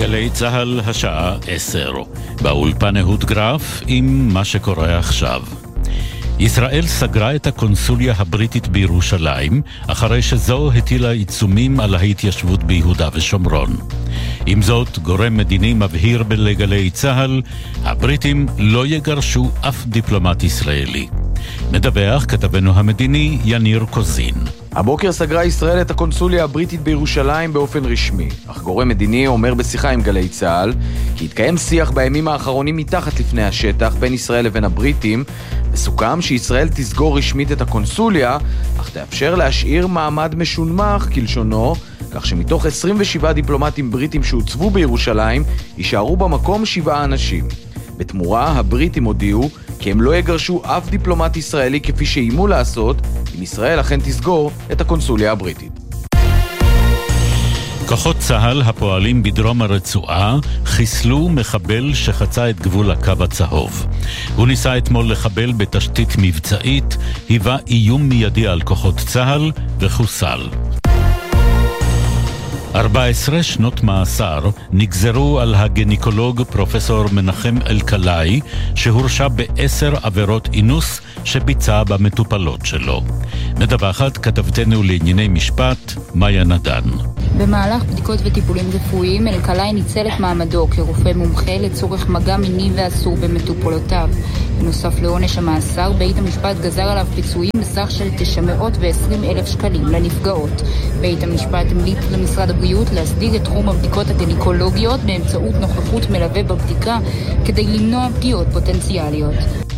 גלי צהל השעה 10. באולפן אהוד גרף עם מה שקורה עכשיו. ישראל סגרה את הקונסוליה הבריטית בירושלים אחרי שזו הטילה עיצומים על ההתיישבות ביהודה ושומרון. עם זאת, גורם מדיני מבהיר בגלי צהל, הבריטים לא יגרשו אף דיפלומט ישראלי. מדווח כתבנו המדיני יניר קוזין. הבוקר סגרה ישראל את הקונסוליה הבריטית בירושלים באופן רשמי, אך גורם מדיני אומר בשיחה עם גלי צהל כי התקיים שיח בימים האחרונים מתחת לפני השטח בין ישראל לבין הבריטים, וסוכם שישראל תסגור רשמית את הקונסוליה, אך תאפשר להשאיר מעמד משונמך כלשונו, כך שמתוך 27 דיפלומטים בריטים שהוצבו בירושלים, יישארו במקום 7 אנשים. בתמורה, הבריטים הודיעו כי הם לא יגרשו אף דיפלומט ישראלי כפי שאיימו לעשות, אם ישראל אכן תסגור את הקונסוליה הבריטית. כוחות צהל הפועלים בדרום הרצועה חיסלו מחבל שחצה את גבול הקו הצהוב. הוא ניסה אתמול לחבל בתשתית מבצעית, היווה איום מיידי על כוחות צהל וחוסל. 14 שנות מאסר נגזרו על הגניקולוג פרופסור מנחם אלקלעי, שהורשע ב10 עבירות אינוס שביצע במטופלות שלו. מדווחת כתבתנו לענייני משפט מאיה נדן. במהלך בדיקות וטיפולים רפואיים, אלקלעי ניצל את מעמדו כרופא מומחה לצורך מגע מיני ואסור במטופלותיו. בנוסף לעונש המאסר, בית המשפט גזר עליו פיצויים בסך של 920,000 שקלים לנפגעות. בית המשפט המליץ למשרד הבריאות להסדיר את תחום הבדיקות הגניקולוגיות באמצעות נוכחות מלווה בבדיקה כדי למנוע פגיעות פוטנציאליות.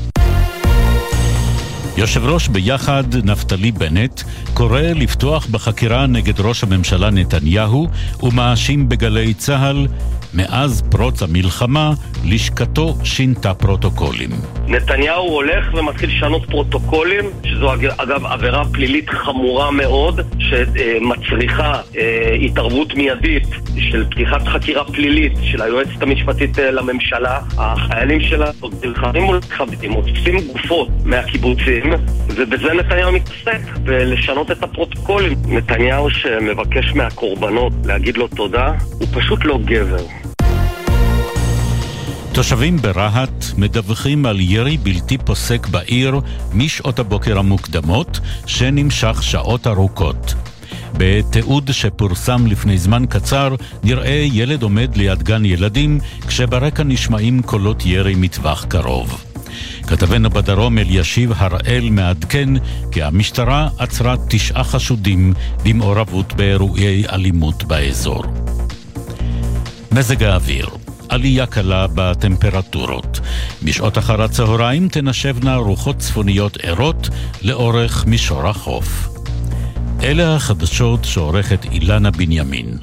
יושב ראש ביחד נפתלי בנט קורא לפתוח בחקירה נגד ראש הממשלה נתניהו ומאשים בגלי צהל, מאז פרוץ המלחמה לשכתו שינתה פרוטוקולים. נתניהו הולך ומתחיל לשנות פרוטוקולים, שזו אגב עבירה פלילית חמורה מאוד, שמצריכה התערבות מיידית של פתיחת חקירה פלילית של היועצת המשפטית לממשלה. החיילים שלה נלחמים ולכבדים, מוצאים גופות מהקיבוצים, ובזה נתניהו מתעסק, ולשנות את הפרוטוקולים. נתניהו שמבקש מהקורבנות להגיד לו תודה, הוא פשוט לא גבר. תושבים ברהט מדווחים על ירי בלתי פוסק בעיר משעות הבוקר המוקדמות, שנמשך שעות ארוכות. בתיעוד שפורסם לפני זמן קצר נראה ילד עומד ליד גן ילדים כשברקע נשמעים קולות ירי מטווח קרוב. כתבנו בדרום אלישיב הראל מעדכן כי המשטרה עצרה 9 חשודים במעורבות באירועי אלימות באזור. מזג האוויר, עלייה קלה בטמפרטורות. בשעות אחר הצהריים תנשבנה רוחות צפוניות ערות לאורך מישור החוף. אלה החדשות שעורכת אילנה בנימין.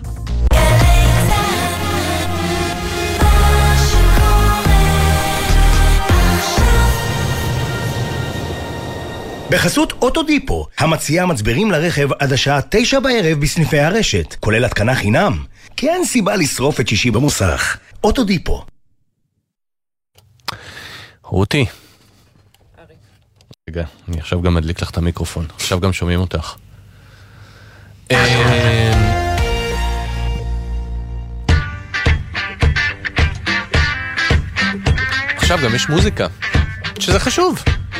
בחסות אוטודיפו, המציעה מצברים לרכב עד השעה 9 בערב בסניפי הרשת, כולל התקנה חינם. כי אין סיבה לשרוף את שישי במוסך. אוטודיפו. רותי. רגע, אני עכשיו גם מדליק לך את המיקרופון. עכשיו גם שומעים אותך. עכשיו גם יש מוזיקה, שזה חשוב.